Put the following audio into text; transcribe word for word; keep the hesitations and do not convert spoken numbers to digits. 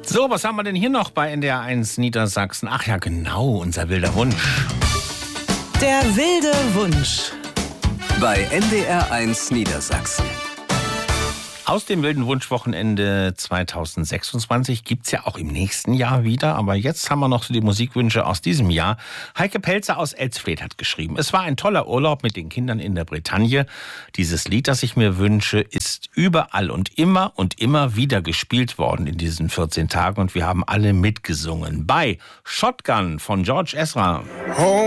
So, was haben wir denn hier noch bei N D R eins Niedersachsen? Ach ja, genau, unser wilder Wunsch. Der wilde Wunsch. Bei N D R eins Niedersachsen. Aus dem wilden Wunschwochenende zweitausendsechsundzwanzig gibt's ja auch im nächsten Jahr wieder. Aber jetzt haben wir noch so die Musikwünsche aus diesem Jahr. Heike Pelzer aus Elsfleth hat geschrieben: Es war ein toller Urlaub mit den Kindern in der Bretagne. Dieses Lied, das ich mir wünsche, ist überall und immer und immer wieder gespielt worden in diesen vierzehn Tagen. Und wir haben alle mitgesungen bei Shotgun von George Ezra.